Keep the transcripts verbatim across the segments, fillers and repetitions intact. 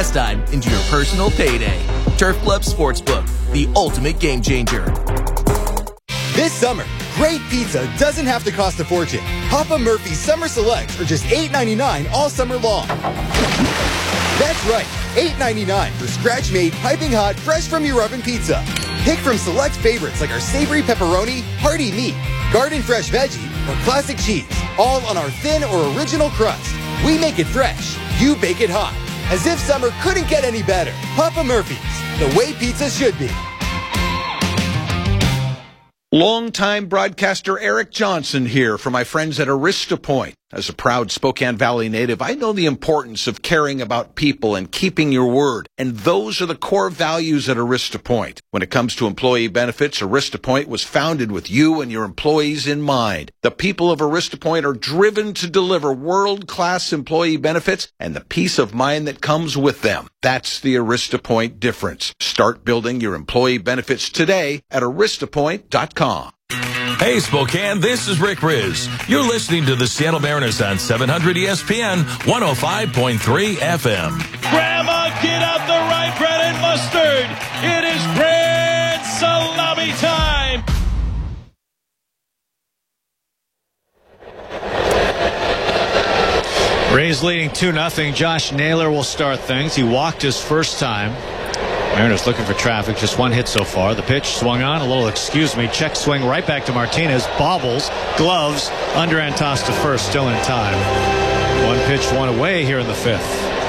ice time into your personal payday. Turf Club Sportsbook, the ultimate game changer. This summer, great pizza doesn't have to cost a fortune. Papa Murphy's Summer Selects are just eight ninety-nine all summer long. That's right, eight ninety-nine for scratch-made, piping hot, fresh from your oven pizza. Pick from select favorites like our savory pepperoni, hearty meat, garden fresh veggie, or classic cheese, all on our thin or original crust. We make it fresh, you bake it hot. As if summer couldn't get any better. Papa Murphy's, the way pizza should be. Longtime broadcaster Eric Johnson here for my friends at Arista Point. As a proud Spokane Valley native, I know the importance of caring about people and keeping your word. And those are the core values at Arista Point. When it comes to employee benefits, Arista Point was founded with you and your employees in mind. The people of Arista Point are driven to deliver world-class employee benefits and the peace of mind that comes with them. That's the Arista Point difference. Start building your employee benefits today at arista point dot com. Hey, Spokane, this is Rick Riz. You're listening to the Seattle Mariners on seven hundred E S P N, one oh five point three F M. Grandma, get out the rye bread and mustard. It is grand salami time. Rays leading two nothing. Josh Naylor will start things. He walked his first time. Mariners looking for traffic. Just one hit so far. The pitch swung on. A little excuse me. Check swing right back to Martinez. Bobbles. Gloves. Under Antos to first. Still in time. One pitch, one away here in the fifth.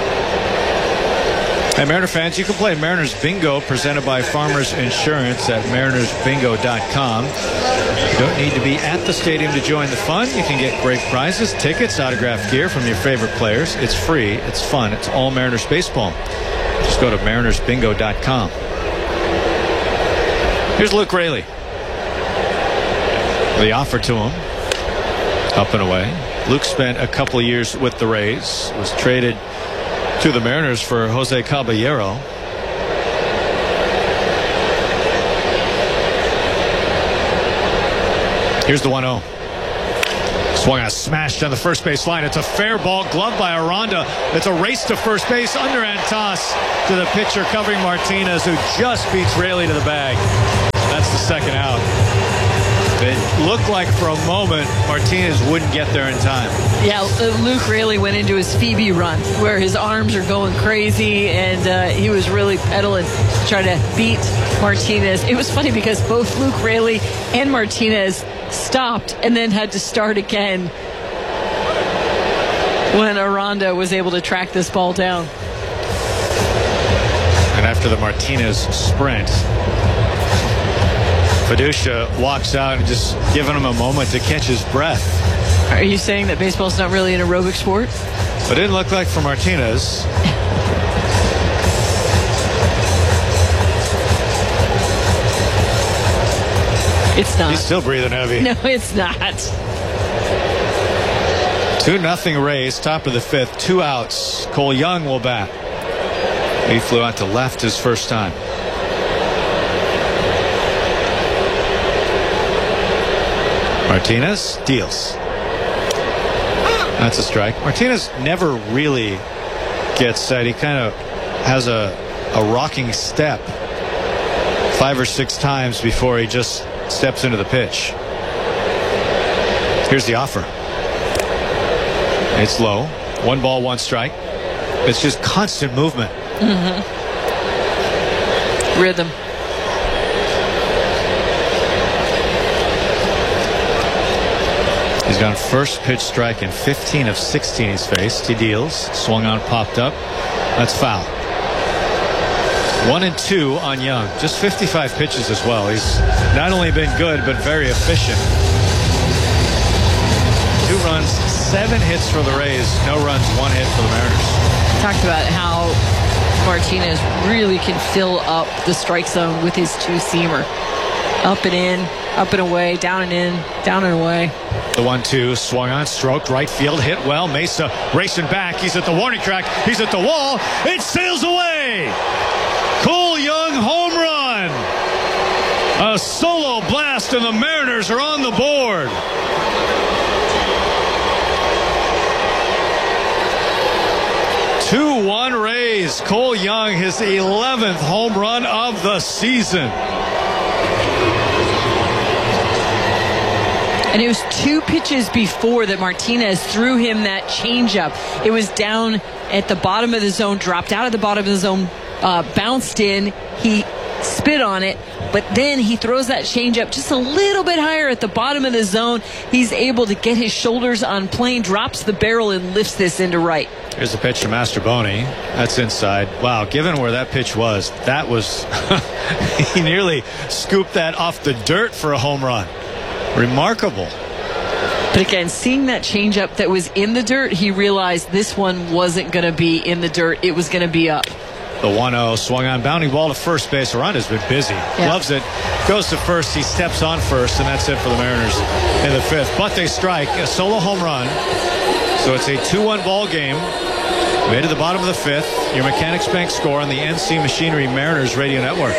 Hey, Mariner fans, you can play Mariners Bingo presented by Farmers Insurance at mariners bingo dot com. You don't need to be at the stadium to join the fun. You can get great prizes, tickets, autographed gear from your favorite players. It's free. It's fun. It's all Mariners baseball. Just go to mariners bingo dot com. Here's Luke Raley. The offer to him. Up and away. Luke spent a couple of years with the Rays. Was traded to the Mariners for Jose Caballero. Here's the one oh. Swung on a smash down the first base line. It's a fair ball, gloved by Aranda. It's a race to first base under Antos to the pitcher covering Martinez, who just beats Raley to the bag. That's the second out. It looked like for a moment Martinez wouldn't get there in time. Yeah, Luke Raley went into his Phoebe run where his arms are going crazy, and uh, he was really pedaling to try to beat Martinez. It was funny because both Luke Raley and Martinez stopped and then had to start again when Aranda was able to track this ball down. And after the Martinez sprint, Fiducia walks out and just giving him a moment to catch his breath. Are you saying that baseball's not really an aerobic sport? It didn't look like for Martinez. It's not. He's still breathing heavy. No, it's not. two nothing Rays, top of the fifth, two outs. Cole Young will bat. He flew out to left his first time. Martinez deals. That's a strike. Martinez never really gets set. He kind of has a, a rocking step five or six times before he just steps into the pitch. Here's the offer. It's low. One ball, one strike. It's just constant movement. Mm-hmm. Rhythm. He's gone first pitch strike in fifteen of sixteen he's faced. He deals. Swung on, popped up. That's foul. One and two on Young. Just fifty-five pitches as well. He's not only been good, but very efficient. Two runs, seven hits for the Rays. No runs, one hit for the Mariners. Talked about how Martinez really can fill up the strike zone with his two-seamer. Up and in, up and away, down and in, down and away. The one two swung on, stroked right field, hit well. Mesa racing back. He's at the warning track. He's at the wall. It sails away. Cole Young home run. A solo blast, and the Mariners are on the board. two one Rays. Cole Young, his eleventh home run of the season. And it was two pitches before that Martinez threw him that changeup. It was down at the bottom of the zone, dropped out of the bottom of the zone, uh, bounced in. He spit on it, but then he throws that changeup just a little bit higher at the bottom of the zone. He's able to get his shoulders on plane, drops the barrel, and lifts this into right. Here's the pitch to Mastrobuoni. That's inside. Wow, given where that pitch was, that was he nearly scooped that off the dirt for a home run. Remarkable. But again, seeing that changeup that was in the dirt, he realized this one wasn't going to be in the dirt. It was going to be up. The one oh swung on, bounding ball to first base. Aranda's been busy. Yeah. Loves it. Goes to first. He steps on first, and that's it for the Mariners in the fifth. But they strike a solo home run. So it's a two one ball game. Made to the bottom of the fifth. Your Mechanics Bank score on the N C Machinery Mariners Radio Network.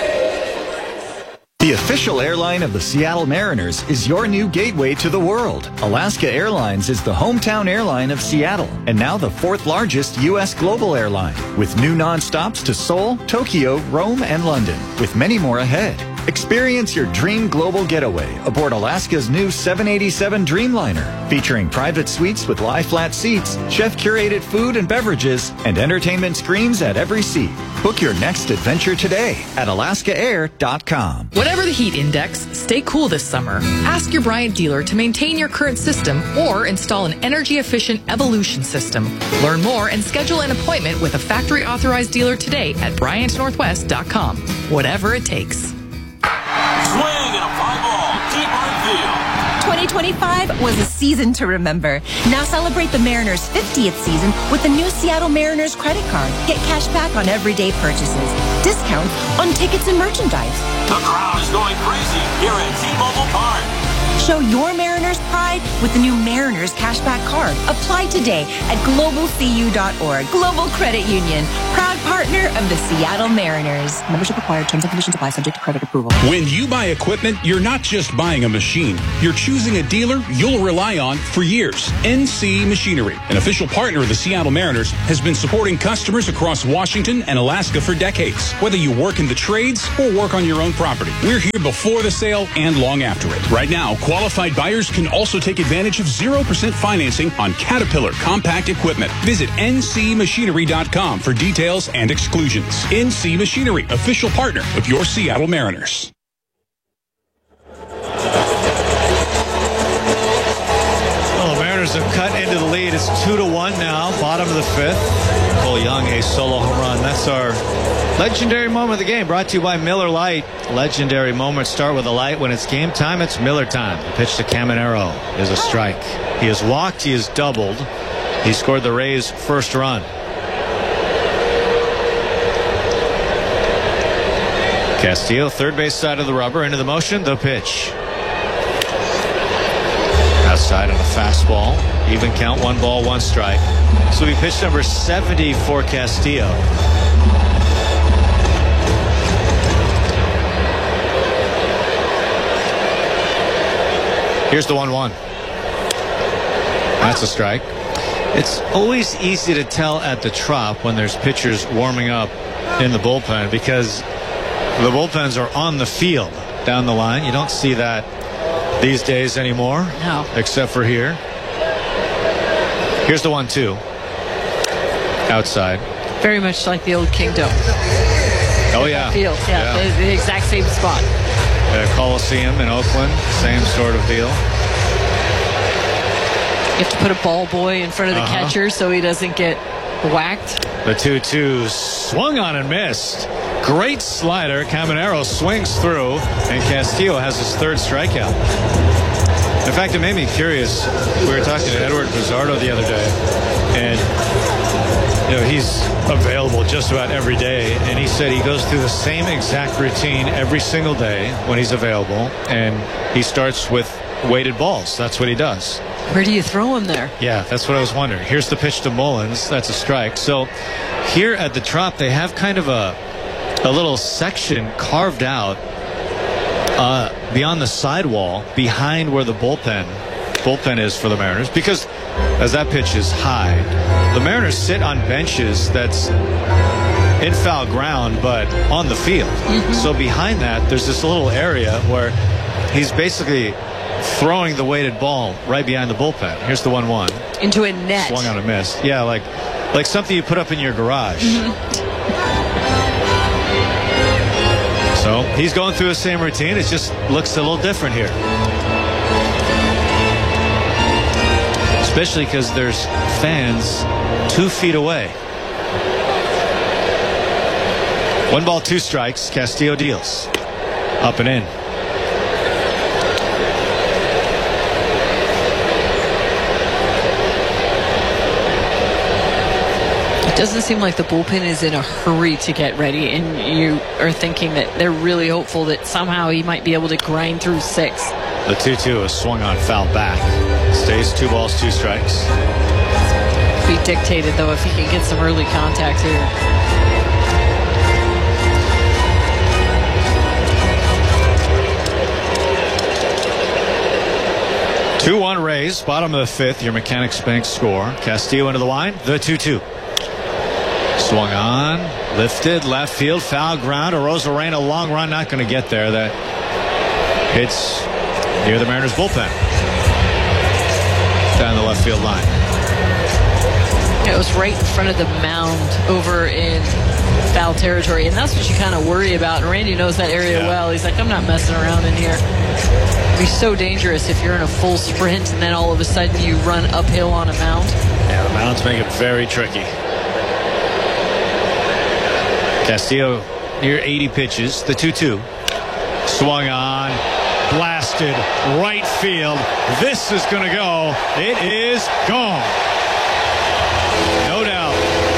The official airline of the Seattle Mariners is your new gateway to the world. Alaska Airlines is the hometown airline of Seattle and now the fourth largest U S global airline, with new nonstops to Seoul, Tokyo, Rome, and London, with many more ahead. Experience your dream global getaway aboard Alaska's new seven eighty-seven Dreamliner, featuring private suites with lie-flat seats, chef-curated food and beverages, and entertainment screens at every seat. Book your next adventure today at alaska air dot com. Whatever the heat index, stay cool this summer. Ask your Bryant dealer to maintain your current system or install an energy-efficient Evolution system. Learn more and schedule an appointment with a factory-authorized dealer today at bryant northwest dot com. Whatever it takes. Swing and a fly ball deep right field. twenty twenty-five was a season to remember. Now celebrate the Mariners' fiftieth season with the new Seattle Mariners credit card. Get cash back on everyday purchases, discounts on tickets and merchandise. The crowd is going crazy here at T-Mobile Park. Show your Mariners pride with the new Mariners Cashback Card. Apply today at global c u dot org. Global Credit Union, proud partner of the Seattle Mariners. Membership required. Terms and conditions apply, subject to credit approval. When you buy equipment, you're not just buying a machine. You're choosing a dealer you'll rely on for years. N C Machinery, an official partner of the Seattle Mariners, has been supporting customers across Washington and Alaska for decades. Whether you work in the trades or work on your own property, we're here before the sale and long after it. Right now, qualified buyers can also take advantage of zero percent financing on Caterpillar compact equipment. Visit N C machinery dot com for details and exclusions. N C Machinery, official partner of your Seattle Mariners. Well, the Mariners have cut into the lead. It's two to one now, bottom of the fifth. Cole Young, a solo home run. That's our legendary moment of the game, brought to you by Miller Lite. Legendary moments start with a light. When it's game time, it's Miller time. The pitch to Caminero is a strike. He has walked, he has doubled. He scored the Rays' first run. Castillo, third base side of the rubber, into the motion, the pitch. Outside on a fastball. Even count, one ball, one strike. So we pitch number seventy for Castillo. Here's the one one. That's a strike. It's always easy to tell at the Trop when there's pitchers warming up in the bullpen, because the bullpens are on the field down the line. You don't see that these days anymore. No. Except for here. Here's the one two. Outside. Very much like the old Kingdom. Oh, yeah. Field, yeah. yeah. The, the exact same spot. Uh, Coliseum in Oakland, same sort of deal. You have to put a ball boy in front of the uh-huh. catcher so he doesn't get whacked. The two two swung on and missed. Great slider. Caminero swings through, and Castillo has his third strikeout. In fact, it made me curious. We were talking to Edward Pizzardo the other day, and you know, he's available just about every day, and he said he goes through the same exact routine every single day when he's available, and he starts with weighted balls. That's what he does. Where do you throw him there? Yeah, that's what I was wondering. Here's the pitch to Mullins. That's a strike. So here at the Trop, they have kind of a a little section carved out uh, beyond the sidewall, behind where the bullpen bullpen is for the Mariners, because as that pitch is high, the Mariners sit on benches that's in foul ground but on the field. Mm-hmm. So behind that, there's this little area where he's basically throwing the weighted ball right behind the bullpen. Here's the one one. Into a net. Swung on a miss. Yeah, like like something you put up in your garage. Mm-hmm. So he's going through the same routine. It just looks a little different here. Especially because there's fans two feet away. One ball, two strikes. Castillo deals. Up and in. It doesn't seem like the bullpen is in a hurry to get ready, and you are thinking that they're really hopeful that somehow he might be able to grind through six. The two two is swung on, foul back. Stays two balls, two strikes. Be dictated, though, if he can get some early contact here. two one Rays, bottom of the fifth, your Mechanics Bank score. Castillo into the line, the two two. Swung on, lifted, left field, foul ground. Arozarena, long run, not going to get there. That hits near the Mariners bullpen. Down the left field line. It was right in front of the mound over in foul territory, and that's what you kind of worry about. And Randy knows that area yeah. well. He's like, I'm not messing around in here. It'd be so dangerous if you're in a full sprint and then all of a sudden you run uphill on a mound. Yeah, the mounds make it very tricky. Castillo near eighty pitches, the two two. Swung on, blasted, right field. This is going to go. It is gone. No doubt.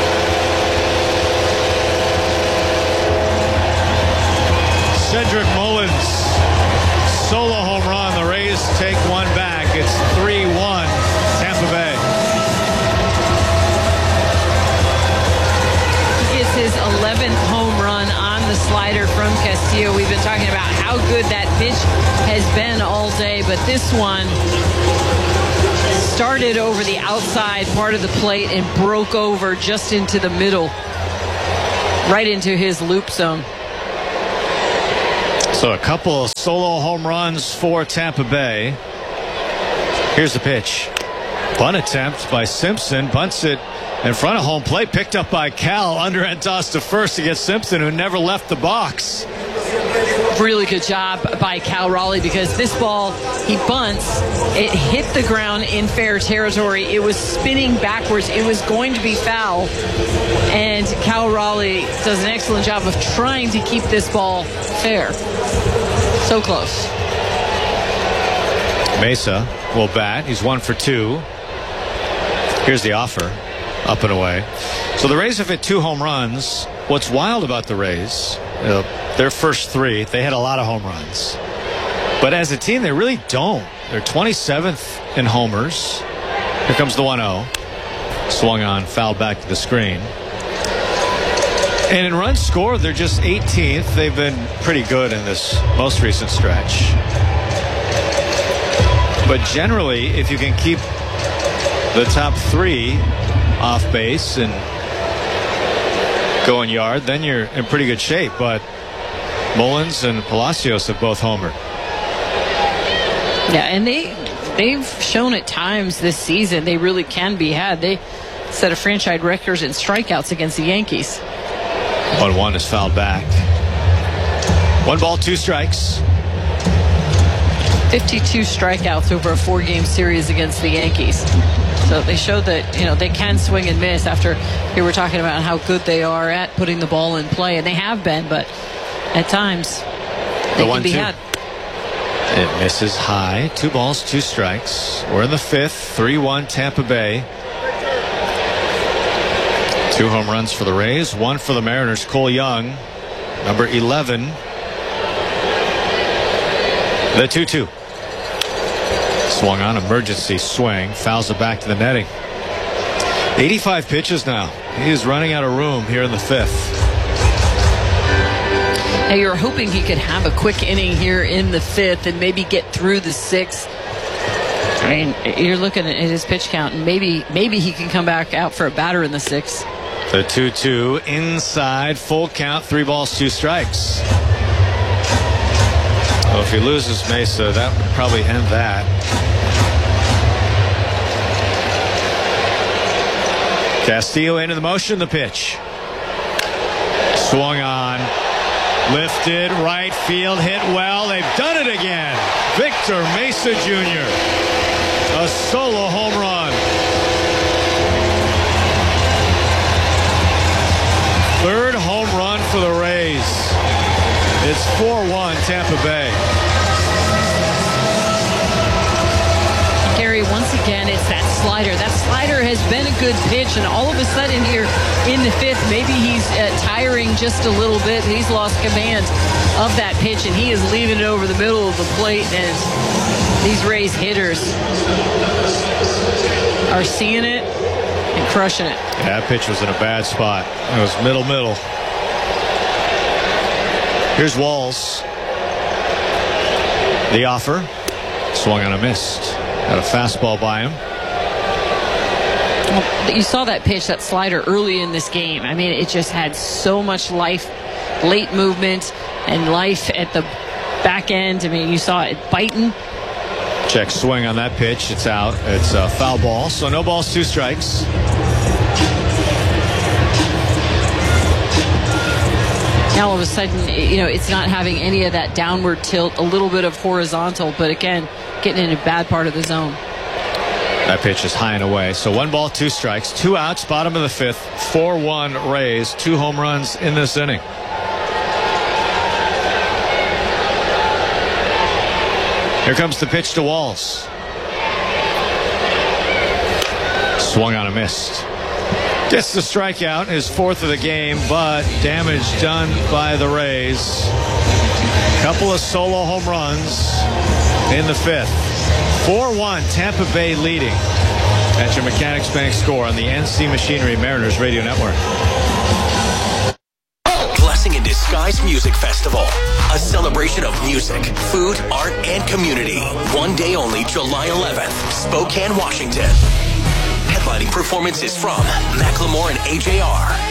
Cedric Mullins, solo home run. The Rays take one back. It's three one Tampa Bay. It's his eleventh home run on the slider from Castillo. We've been talking about how good that pitch has been all day, but this one started over the outside part of the plate and broke over just into the middle, right into his loop zone. So a couple of solo home runs for Tampa Bay. Here's the pitch. Bunt attempt by Simpson. Bunts it in front of home plate. Picked up by Cal. Underhand toss to first to get Simpson, who never left the box. Really good job by Cal Raleigh, because this ball, he bunts. It hit the ground in fair territory. It was spinning backwards. It was going to be foul. And Cal Raleigh does an excellent job of trying to keep this ball fair. So close. Mesa will bat. He's one for two. Here's the offer. Up and away. So the Rays have hit two home runs. What's wild about the Rays, uh, their first three, they had a lot of home runs. But as a team, they really don't. They're twenty-seventh in homers. Here comes the one oh. Swung on, fouled back to the screen. And in runs scored, they're just eighteenth. They've been pretty good in this most recent stretch. But generally, if you can keep the top three off base and going yard, then you're in pretty good shape. But Mullins and Palacios have both homered. Yeah, and they they've shown at times this season they really can be had. They set a franchise record in strikeouts against the Yankees. one one is fouled back. One ball, two strikes. fifty-two strikeouts over a four-game series against the Yankees. So they showed that, you know, they can swing and miss after we were talking about how good they are at putting the ball in play, and they have been, but at times they the can be two. had. It misses high. Two balls, two strikes. We're in the fifth. three one Tampa Bay. Two home runs for the Rays. One for the Mariners. Cole Young, number eleven. The two two. Swung on, emergency swing. Fouls it back to the netting. eighty-five pitches now. He is running out of room here in the fifth. Now you're hoping he could have a quick inning here in the fifth and maybe get through the sixth. I mean, you're looking at his pitch count, and maybe maybe he can come back out for a batter in the sixth. The two two inside, full count, three balls, two strikes. Well, if he loses Mesa, that would probably end that. Castillo into the motion, the pitch. Swung on, lifted, right field, hit well. They've done it again. Victor Mesa Junior A solo home run. Third home run for the Rays. It's four one Tampa Bay. Gary, once again, it's that slider. That slider has been a good pitch, and all of a sudden here in the fifth, maybe he's uh, tiring just a little bit. He's lost command of that pitch, and he is leaving it over the middle of the plate, and these Rays hitters are seeing it and crushing it. Yeah, that pitch was in a bad spot. It was middle, middle. Here's Walls. The offer. Swung on a missed. Got a fastball by him. Well, you saw that pitch, that slider, early in this game. I mean, it just had so much life, late movement, and life at the back end. I mean, you saw it biting. Check swing on that pitch. It's out. It's a foul ball. So no balls, two strikes. Now all of a sudden, you know, it's not having any of that downward tilt, a little bit of horizontal, but again, getting in a bad part of the zone. That pitch is high and away. So one ball, two strikes, two outs, bottom of the fifth, four one Rays, two home runs in this inning. Here comes the pitch to Walls. Swung on a missed. Gets the strikeout, his fourth of the game, but damage done by the Rays. Couple of solo home runs in the fifth. four one, Tampa Bay leading. At your Mechanics Bank score on the N C Machinery Mariners Radio Network. Blessing in Disguise Music Festival. A celebration of music, food, art, and community. One day only, July eleventh, Spokane, Washington. Headlining performances from Macklemore and A J R,